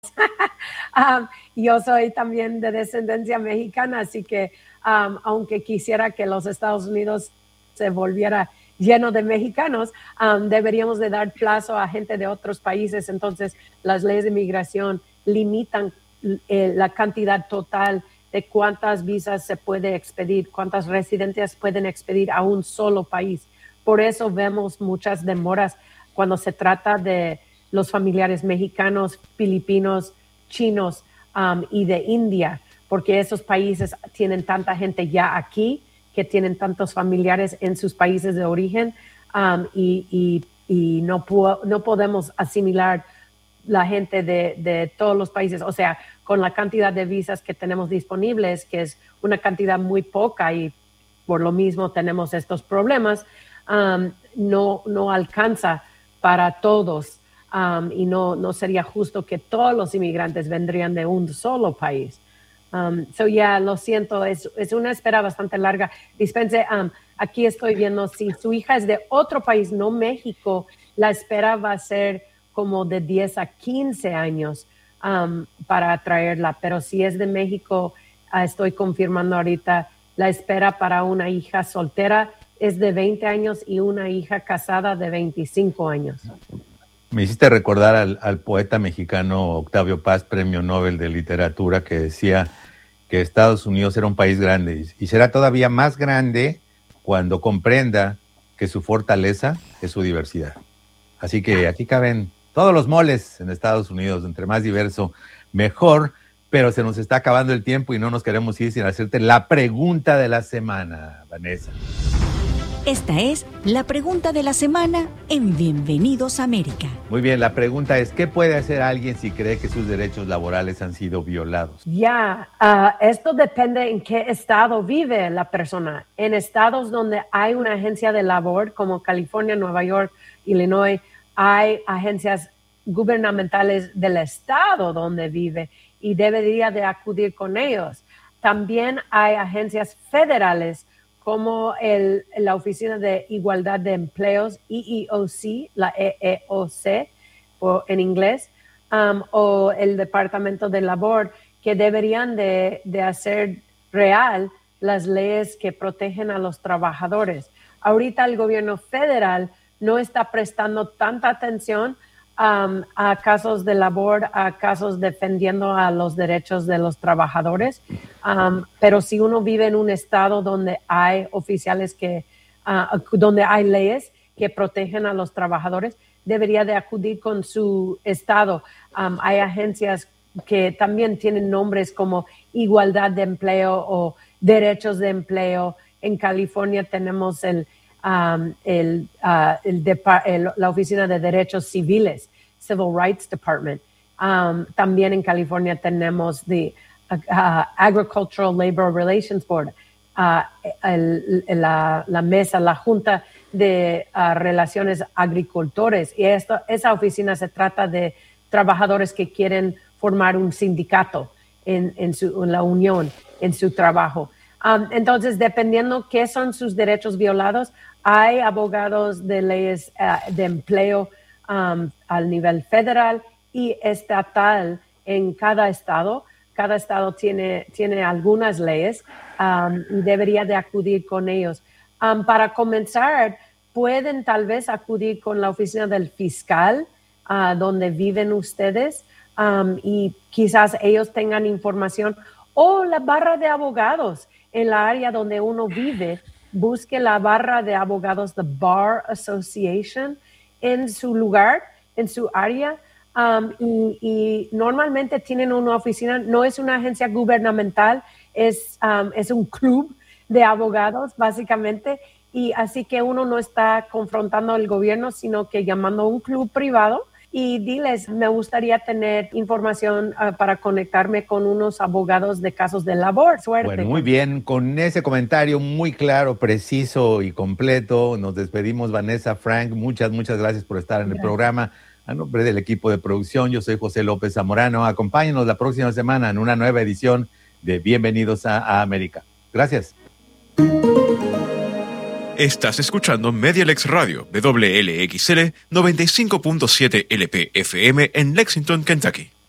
Yo soy también de descendencia mexicana, así que aunque quisiera que los Estados Unidos se volviera lleno de mexicanos, deberíamos de dar plazo a gente de otros países. Entonces, las leyes de migración limitan la cantidad total de cuántas visas se puede expedir, cuántas residencias pueden expedir a un solo país. Por eso vemos muchas demoras cuando se trata de los familiares mexicanos, filipinos, chinos y de India, porque esos países tienen tanta gente ya aquí, que tienen tantos familiares en sus países de origen y no podemos asimilar la gente de todos los países. O sea, con la cantidad de visas que tenemos disponibles, que es una cantidad muy poca y por lo mismo tenemos estos problemas, no alcanza para todos y no sería justo que todos los inmigrantes vendrían de un solo país. Lo siento, es una espera bastante larga. Dispense, aquí estoy viendo, si su hija es de otro país, no México, la espera va a ser como de 10 a 15 años para traerla, pero si es de México, estoy confirmando ahorita, la espera para una hija soltera es de 20 años y una hija casada de 25 años. Me hiciste recordar al poeta mexicano Octavio Paz, Premio Nobel de Literatura, que decía que Estados Unidos era un país grande y será todavía más grande cuando comprenda que su fortaleza es su diversidad. Así que aquí caben todos los moles en Estados Unidos, entre más diverso, mejor, pero se nos está acabando el tiempo y no nos queremos ir sin hacerte la pregunta de la semana, Vanessa. Esta es la pregunta de la semana en Bienvenidos a América. Muy bien, la pregunta es, ¿qué puede hacer alguien si cree que sus derechos laborales han sido violados? Esto depende en qué estado vive la persona. En estados donde hay una agencia de labor, como California, Nueva York, Illinois, hay agencias gubernamentales del estado donde vive y debería de acudir con ellos. También hay agencias federales como la Oficina de Igualdad de Empleos, EEOC, la EEOC en inglés, o el Departamento de Labor, que deberían de hacer real las leyes que protegen a los trabajadores. Ahorita el gobierno federal no está prestando tanta atención a casos de labor, a casos defendiendo a los derechos de los trabajadores, pero si uno vive en un estado donde hay oficiales donde hay leyes que protegen a los trabajadores, debería de acudir con su estado. Hay agencias que también tienen nombres como Igualdad de Empleo o Derechos de Empleo. En California tenemos la Oficina de Derechos Civiles, Civil Rights Department. También en California tenemos the Agricultural Labor Relations Board, la mesa, la Junta de Relaciones Agricultores. Y esa oficina se trata de trabajadores que quieren formar un sindicato en la unión, en su trabajo. Entonces, dependiendo qué son sus derechos violados, hay abogados de leyes de empleo al nivel federal y estatal en cada estado. Cada estado tiene algunas leyes y debería de acudir con ellos. Para comenzar, pueden tal vez acudir con la oficina del fiscal donde viven ustedes y quizás ellos tengan información, o la barra de abogados en la área donde uno vive. Busque la barra de abogados, the Bar Association, en su lugar, en su área, y normalmente tienen una oficina, no es una agencia gubernamental, es un club de abogados, básicamente, y así que uno no está confrontando al gobierno, sino que llamando a un club privado y diles, me gustaría tener información para conectarme con unos abogados de casos de labor. Suerte. Bueno, muy bien, con ese comentario muy claro, preciso y completo, nos despedimos. Vanessa, Frank, muchas gracias por estar en el programa. A nombre del equipo de producción, yo soy José López Zamorano. Acompáñenos la próxima semana en una nueva edición de Bienvenidos a América. Gracias. Estás escuchando Medialex Radio, WLXL 95.7 LP FM en Lexington, Kentucky.